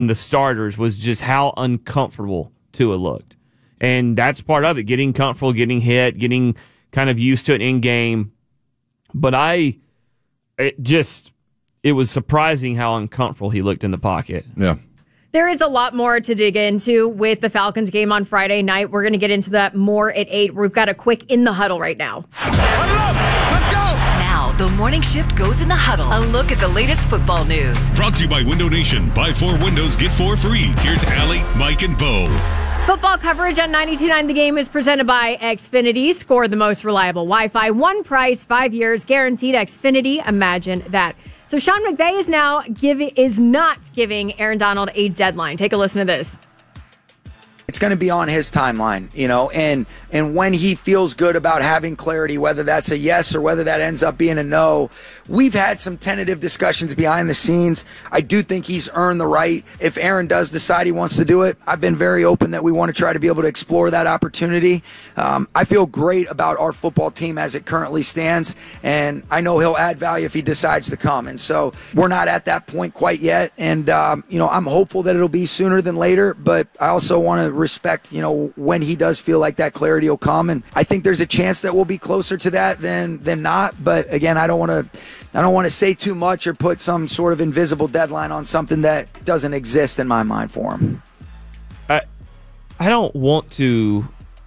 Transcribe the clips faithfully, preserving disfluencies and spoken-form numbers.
the starters was just how uncomfortable Tua looked. And that's part of it, getting comfortable, getting hit, getting kind of used to it in game. But I, it just, it was surprising how uncomfortable he looked in the pocket. Yeah. There is a lot more to dig into with the Falcons game on Friday night. We're going to get into that more at eight. We've got a quick In the Huddle right now. Let's go! Now, the morning shift goes in the huddle. A look at the latest football news. Brought to you by Window Nation. Buy four windows, get four free. Here's Allie, Mike, and Bo. Football coverage on ninety-two point nine The Game is presented by Xfinity. Score the most reliable Wi-Fi. One price, five years, guaranteed. Xfinity. Imagine that. So Sean McVay is now giving is not giving Aaron Donald a deadline. Take a listen to this. It's going to be on his timeline, you know, and and when he feels good about having clarity, whether that's a yes or whether that ends up being a no. We've had some tentative discussions behind the scenes. I do think he's earned the right. If Aaron does decide he wants to do it, I've been very open that we want to try to be able to explore that opportunity. Um, I feel great about our football team as it currently stands, and I know he'll add value if he decides to come. And so we're not at that point quite yet, and um, you know, I'm hopeful that it'll be sooner than later, but I also want to respect, you know, when he does feel like that clarity will come, and I think there's a chance that we'll be closer to that than than not. But again, I don't want to I don't want to say too much or put some sort of invisible deadline on something that doesn't exist in my mind for him. I I don't want to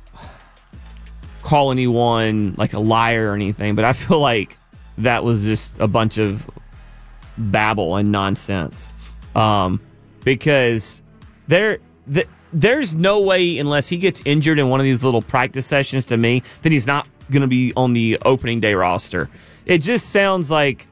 call anyone like a liar or anything, but I feel like that was just a bunch of babble and nonsense, um, because there. The, There's no way, unless he gets injured in one of these little practice sessions to me, that he's not going to be on the opening day roster. It just sounds like...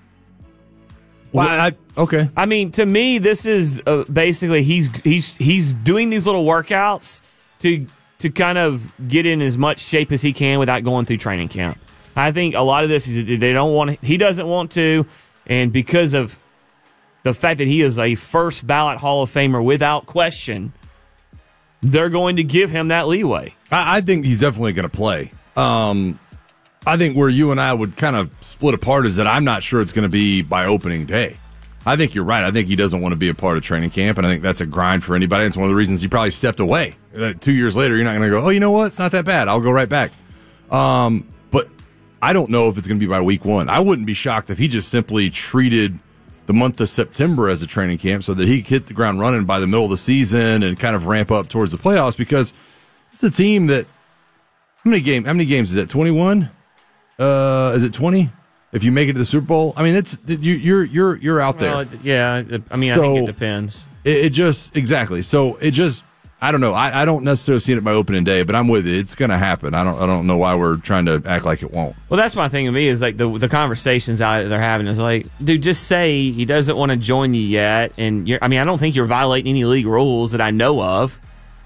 Well, I, okay. I mean, to me, this is uh, basically he's he's he's doing these little workouts to to kind of get in as much shape as he can without going through training camp. I think a lot of this is they don't want he doesn't want to, and because of the fact that he is a first ballot Hall of Famer without question, they're going to give him that leeway. I, I think he's definitely going to play. Um, I think where you and I would kind of split apart is that I'm not sure it's going to be by opening day. I think you're right. I think he doesn't want to be a part of training camp, and I think that's a grind for anybody. It's one of the reasons he probably stepped away. Uh, two years later, you're not going to go, oh, you know what? It's not that bad. I'll go right back. Um, but I don't know if it's going to be by week one. I wouldn't be shocked if he just simply treated the month of September as a training camp so that he could hit the ground running by the middle of the season and kind of ramp up towards the playoffs, because it's a team that how many game how many games is that? twenty-one? Uh, is it twenty? If you make it to the Super Bowl, I mean, it's you, you're you're you're out there. Well, yeah, I mean, so, I think it depends. It, it just exactly. So it just I don't know. I, I don't necessarily see it by opening day, but I'm with you. It's going to happen. I don't I don't know why we're trying to act like it won't. Well, that's my thing to me is like the the conversations out they're having is like, dude, just say he doesn't want to join you yet, and you're, I mean, I don't think you're violating any league rules that I know of.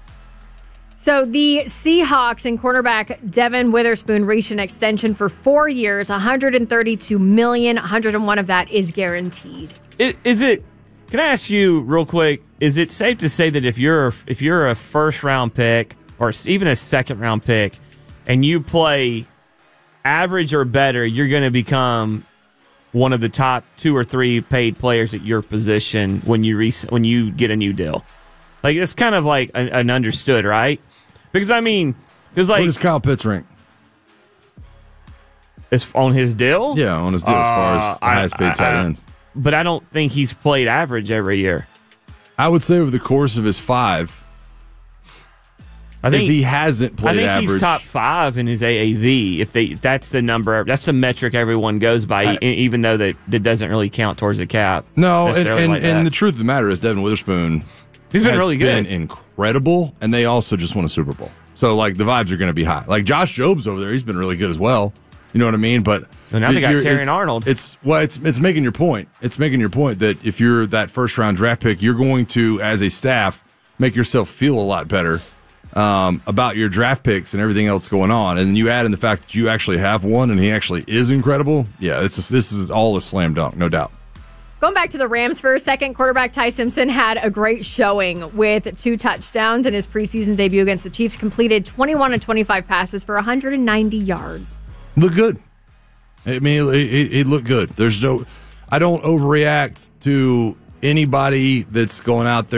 So the Seahawks and cornerback Devin Witherspoon reached an extension for four years, one hundred thirty-two million dollars. one hundred one of that is guaranteed. Is, is it? Can I ask you real quick? Is it safe to say that if you're if you're a first round pick or even a second round pick, and you play average or better, you're going to become one of the top two or three paid players at your position when you re- when you get a new deal? Like, it's kind of like an, an understood, right? Because I mean, because like, what does Kyle Pitts rank? It's on his deal. Yeah, on his deal uh, as far as the highest paid tight ends. But I don't think he's played average every year. I would say over the course of his five, I think if he hasn't played average, I think average, he's top five in his A A V. If they, that's the number, that's the metric everyone goes by, I, even though that, that doesn't really count towards the cap. No, and, and, like and the truth of the matter is, Devin Witherspoon, he's been really good, been incredible, and they also just won a Super Bowl. So like the vibes are going to be high. Like Josh Jobs over there, he's been really good as well. You know what I mean? But and now they got Terry and Arnold. It's well, it's it's making your point. It's making your point that if you're that first round draft pick, you're going to, as a staff, make yourself feel a lot better um, about your draft picks and everything else going on. And you add in the fact that you actually have one, and he actually is incredible. Yeah, it's just, this is all a slam dunk, no doubt. Going back to the Rams for a second, quarterback Ty Simpson had a great showing with two touchdowns in his preseason debut against the Chiefs. Completed twenty-one and twenty-five passes for one hundred ninety yards. Look good. I mean, it, it, it looked good. There's no, I don't overreact to anybody that's going out there